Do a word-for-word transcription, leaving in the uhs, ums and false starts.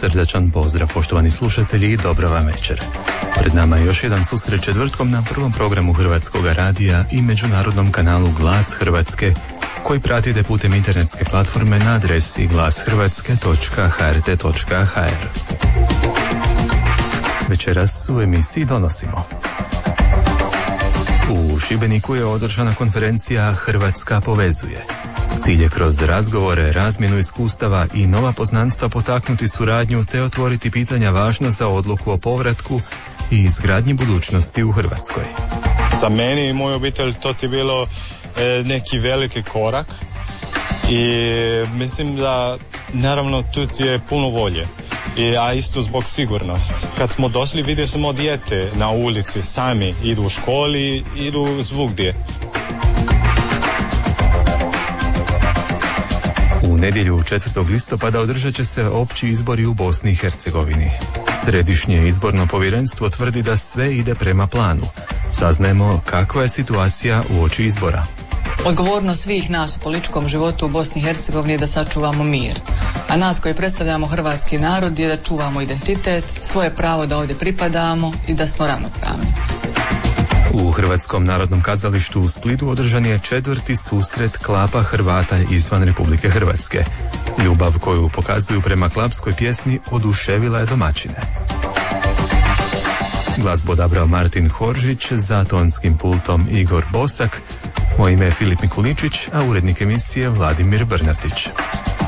Srdačan pozdrav poštovani slušatelji i dobra vam večer. Pred nama je još jedan susret četvrtkom na prvom programu Hrvatskog radija i međunarodnom kanalu Glas Hrvatske, koji pratite putem internetske platforme na adresi glashrvatske točka h r t točka h r. Večeras u emisiji donosimo. U Šibeniku je održana konferencija Hrvatska povezuje. Cilj je kroz razgovore, razmjenu iskustava i nova poznanstva potaknuti suradnju te otvoriti pitanja važna za odluku o povratku i izgradnji budućnosti u Hrvatskoj. Za meni i moju obitelj to ti je bilo e, neki veliki korak i mislim da naravno tu ti je puno volje. I, a isto zbog sigurnosti. Kad smo došli vidjeli smo dijete na ulici sami, idu u školi, idu svugdje. U nedjelju četvrtog listopada održat će se opći izbori u Bosni i Hercegovini. Središnje izborno povjerenstvo tvrdi da sve ide prema planu. Saznajemo kakva je situacija uoči izbora. Odgovornost svih nas u političkom životu u Bosni i Hercegovini je da sačuvamo mir. A nas koji predstavljamo hrvatski narod je da čuvamo identitet, svoje pravo da ovdje pripadamo i da smo ravnopravni. U Hrvatskom narodnom kazalištu u Splitu održan je četvrti susret klapa Hrvata izvan Republike Hrvatske. Ljubav koju pokazuju prema klapskoj pjesmi oduševila je domaćine. Glazbu odabrao Martin Horžić, za tonskim pultom Igor Bosak. Moje ime je Filip Mikuličić, a urednik emisije Vladimir Brnartić.